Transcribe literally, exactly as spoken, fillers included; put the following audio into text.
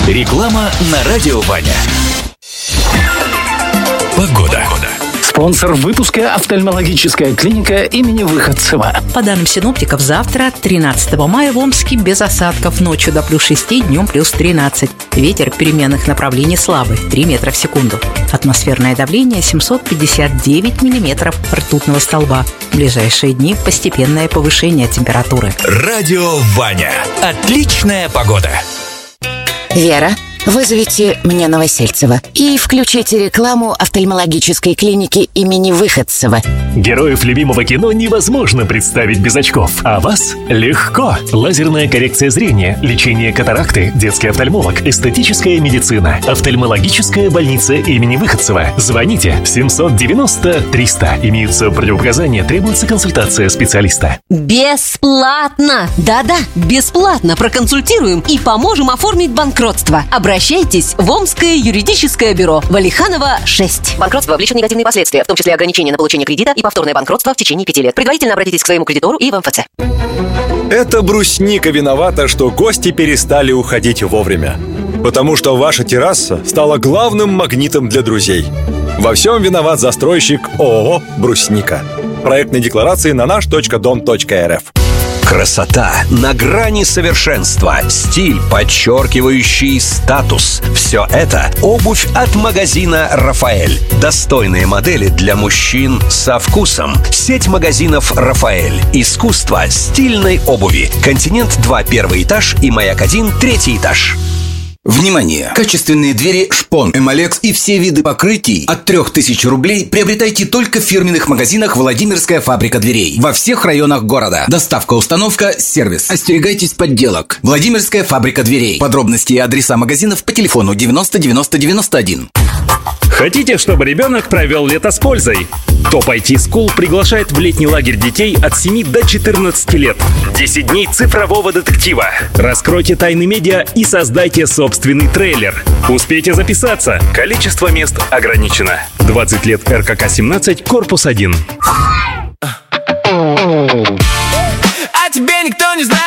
Реклама на радио Ваня. Погода. Спонсор выпуска — офтальмологическая клиника имени Выходцева. По данным синоптиков, завтра, тринадцатого мая, в Омске без осадков. Ночью до плюс шести, днем плюс тринадцать. Ветер переменных направлений слабый, три метра в секунду. Атмосферное давление семьсот пятьдесят девять миллиметров ртутного столба. В ближайшие дни постепенное повышение температуры. Радио Ваня. Отличная погода. Вера, вызовите мне Новосельцева и включите рекламу офтальмологической клиники имени Выходцева. Героев любимого кино невозможно представить без очков, а вас легко. Лазерная коррекция зрения, лечение катаракты, детский офтальмолог, эстетическая медицина, офтальмологическая больница имени Выходцева. Звоните семьсот девяносто триста. Имеются противопоказания, требуется консультация специалиста. Бесплатно! Да-да, бесплатно проконсультируем и поможем оформить банкротство. Обращайтесь в Омское юридическое бюро. Валиханова, шесть. Банкротство влечет негативные последствия, в том числе ограничения на получение кредита и повторное банкротство в течение пяти лет. Предварительно обратитесь к своему кредитору и в эм эф цэ. Это брусника виновата, что гости перестали уходить вовремя. Потому что ваша терраса стала главным магнитом для друзей. Во всем виноват застройщик ООО «Брусника». Проектные декларации на наш точка дом точка эр эф. Красота на грани совершенства, стиль, подчеркивающий статус. Все это обувь от магазина «Рафаэль». Достойные модели для мужчин со вкусом. Сеть магазинов «Рафаэль». Искусство стильной обуви. Континент два, первый этаж и Маяк один, третий этаж. Внимание! Качественные двери Шпон, Эмалекс и все виды покрытий от трех тысяч рублей приобретайте только в фирменных магазинах «Владимирская фабрика дверей» во всех районах города. Доставка, установка, сервис. Остерегайтесь подделок. Владимирская фабрика дверей. Подробности и адреса магазинов по телефону девяносто девяносто девяносто один. Хотите, чтобы ребенок провел лето с пользой? топ ай ти School приглашает в летний лагерь детей от семи до четырнадцати лет. десять дней цифрового детектива. Раскройте тайны медиа и создайте собственный трейлер. Успейте записаться. Количество мест ограничено. двадцать лет эр ка ка семнадцать, корпус один. А тебе никто не знает.